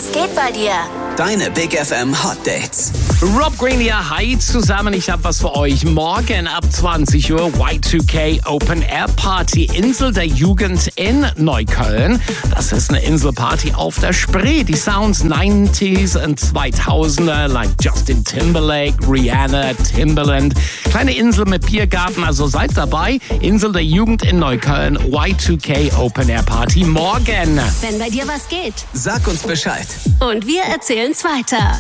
Was geht bei dir? Deine Big FM Hot Dates. Rob Green hier, hi zusammen, ich habe was für euch. Morgen ab 20 Uhr Y2K Open Air Party, Insel der Jugend in Neukölln. Das ist eine Inselparty auf der Spree. Die Sounds 90s und 2000er, like Justin Timberlake, Rihanna, Timbaland. Kleine Insel mit Biergarten, also seid dabei. Insel der Jugend in Neukölln, Y2K Open Air Party morgen. Wenn bei dir was geht. Sag uns Bescheid. Und wir erzählen's weiter.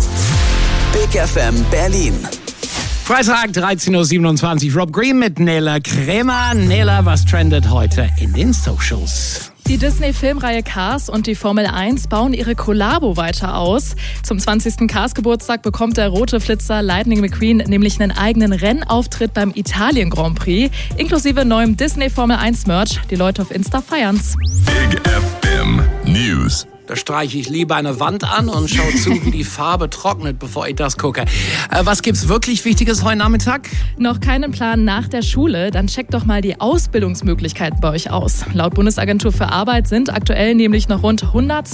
Big FM Berlin. Freitag, 13.27 Uhr. Rob Green mit Nela Krämer. Nela, was trendet heute in den Socials? Die Disney-Filmreihe Cars und die Formel 1 bauen ihre Kollabo weiter aus. Zum 20. Cars-Geburtstag bekommt der rote Flitzer Lightning McQueen nämlich einen eigenen Rennauftritt beim Italien Grand Prix, inklusive neuem Disney-Formel 1-Merch. Die Leute auf Insta feiern's. Big FM News. Da streiche ich lieber eine Wand an und schaue zu, wie die Farbe trocknet, bevor ich das gucke. Was gibt's wirklich Wichtiges heute Nachmittag? Noch keinen Plan nach der Schule? Dann checkt doch mal die Ausbildungsmöglichkeiten bei euch aus. Laut Bundesagentur für Arbeit sind aktuell nämlich noch rund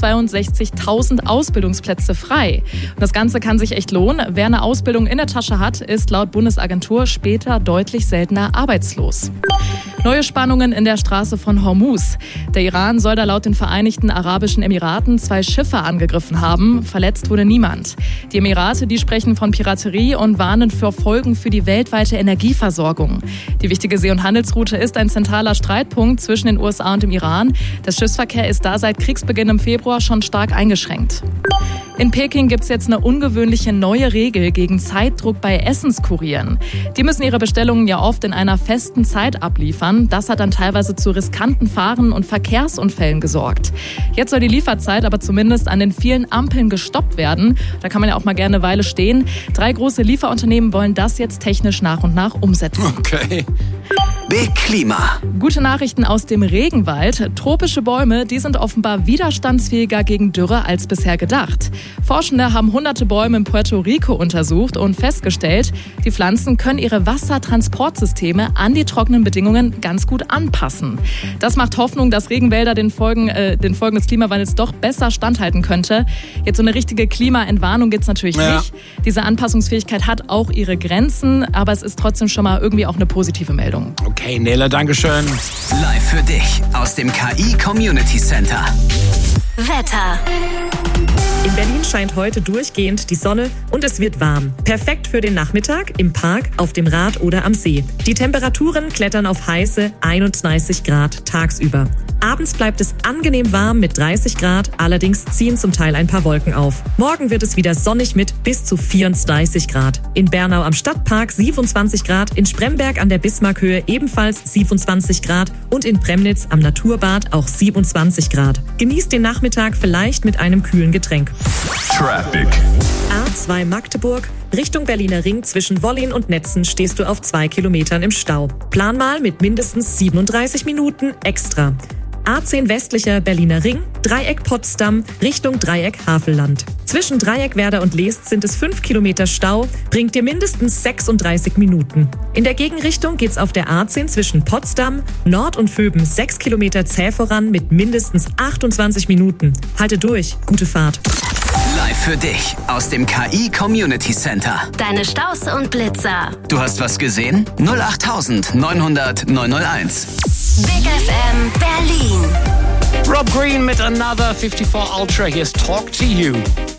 162.000 Ausbildungsplätze frei. Und das Ganze kann sich echt lohnen. Wer eine Ausbildung in der Tasche hat, ist laut Bundesagentur später deutlich seltener arbeitslos. Neue Spannungen in der Straße von Hormuz. Der Iran soll da laut den Vereinigten Arabischen Emiraten 2 Schiffe angegriffen haben. Verletzt wurde niemand. Die Emirate, die sprechen von Piraterie und warnen für Folgen für die weltweite Energieversorgung. Die wichtige See- und Handelsroute ist ein zentraler Streitpunkt zwischen den USA und dem Iran. Der Schiffsverkehr ist da seit Kriegsbeginn im Februar schon stark eingeschränkt. In Peking gibt es jetzt eine ungewöhnliche neue Regel gegen Zeitdruck bei Essenskurieren. Die müssen ihre Bestellungen ja oft in einer festen Zeit abliefern. Das hat dann teilweise zu riskanten Fahren und Verkehrsunfällen gesorgt. Jetzt soll die Lieferzeit aber zumindest an den vielen Ampeln gestoppt werden. Da kann man ja auch mal gerne eine Weile stehen. 3 große Lieferunternehmen wollen das jetzt technisch nach und nach umsetzen. Okay. Big Klima. Gute Nachrichten aus dem Regenwald. Tropische Bäume, die sind offenbar widerstandsfähiger gegen Dürre als bisher gedacht. Forschende haben hunderte Bäume in Puerto Rico untersucht und festgestellt, die Pflanzen können ihre Wassertransportsysteme an die trockenen Bedingungen ganz gut anpassen. Das macht Hoffnung, dass Regenwälder den Folgen des Klimawandels doch besser standhalten könnte. Jetzt so eine richtige Klimaentwarnung gibt's natürlich nicht. Diese Anpassungsfähigkeit hat auch ihre Grenzen, aber es ist trotzdem schon mal irgendwie auch eine positive Meldung. Okay, Nela, dankeschön. Live für dich aus dem KI Community Center. Wetter. In Berlin scheint heute durchgehend die Sonne und es wird warm. Perfekt für den Nachmittag im Park, auf dem Rad oder am See. Die Temperaturen klettern auf heiße 31 Grad tagsüber. Abends bleibt es angenehm warm mit 30 Grad, allerdings ziehen zum Teil ein paar Wolken auf. Morgen wird es wieder sonnig mit bis zu 34 Grad. In Bernau am Stadtpark 27 Grad, in Spremberg an der Bismarckhöhe ebenfalls 27 Grad und in Premnitz am Naturbad auch 27 Grad. Genießt den Nachmittag vielleicht mit einem kühlen Getränk. Traffic. A2 Magdeburg, Richtung Berliner Ring zwischen Wollin und Netzen stehst du auf 2 Kilometern im Stau. Plan mal mit mindestens 37 Minuten extra. A10 westlicher Berliner Ring, Dreieck Potsdam, Richtung Dreieck Havelland. Zwischen Dreieckwerder und Leest sind es 5 Kilometer Stau, bringt dir mindestens 36 Minuten. In der Gegenrichtung geht's auf der A10 zwischen Potsdam, Nord und Vöben 6 Kilometer zäh voran mit mindestens 28 Minuten. Halte durch, gute Fahrt. Live für dich aus dem KI Community Center. Deine Staus und Blitzer. Du hast was gesehen? 08000 900 901. Big FM Berlin. Rob Green mit Another 54 Ultra. Here's Talk to You.